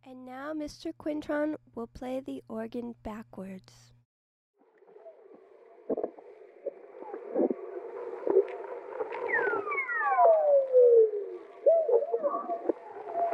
And now Mr. Quintron will play the organ backwards.